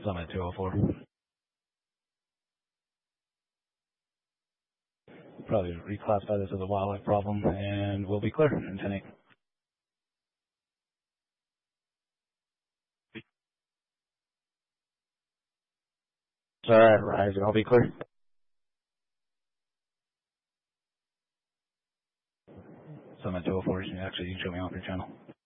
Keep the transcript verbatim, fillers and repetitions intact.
Summit two oh four. Probably reclassify this as a wildlife problem, and we'll be clear in ten eight. Alright, Rising, I'll be clear. Summit two oh four, actually, you can show me off your channel.